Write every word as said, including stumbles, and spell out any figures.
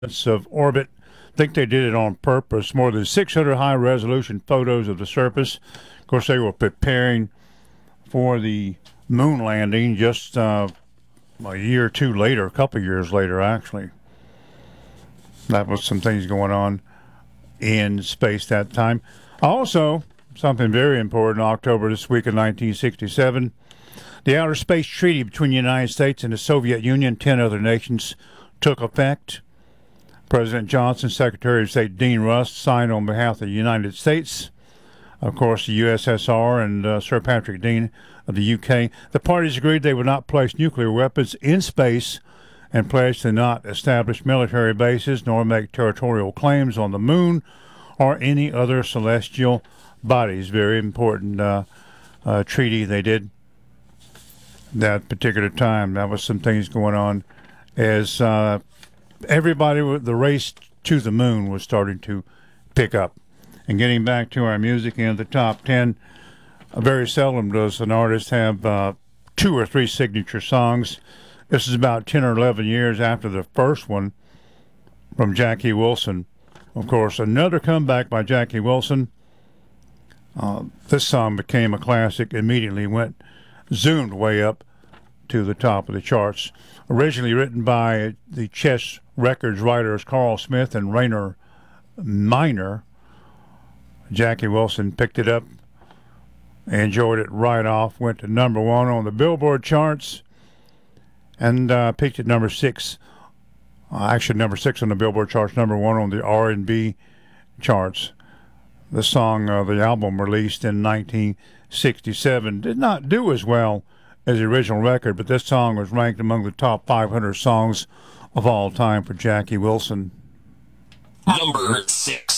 of orbit. I think they did it on purpose. More than six hundred high-resolution photos of the surface. Of course, they were preparing for the moon landing just uh, a year or two later, a couple of years later, actually. That was some things going on in space that time. Also, something very important, October this week of nineteen sixty-seven, the Outer Space Treaty between the United States and the Soviet Union, ten other nations, took effect. President Johnson, Secretary of State Dean Rusk signed on behalf of the United States. Of course, the U S S R and uh, Sir Patrick Dean of the U K. The parties agreed they would not place nuclear weapons in space and pledged to not establish military bases nor make territorial claims on the moon or any other celestial bodies. Very important uh, uh, treaty they did that particular time. That was some things going on as uh, everybody, the race to the moon was starting to pick up. And getting back to our music in the top ten, uh, very seldom does an artist have uh, two or three signature songs. This is about ten or eleven years after the first one from Jackie Wilson. Of course, another comeback by Jackie Wilson. Uh, this song became a classic, immediately went, zoomed way up to the top of the charts. Originally written by the Chess Records writers Carl Smith and Rainer Miner, Jackie Wilson picked it up, enjoyed it right off, went to number one on the Billboard charts, and uh, peaked at number six. Uh, actually, number six on the Billboard charts, number one on the R and B charts. The song, uh, the album released in nineteen sixty-seven, did not do as well as the original record, but this song was ranked among the top five hundred songs of all time for Jackie Wilson. Number six.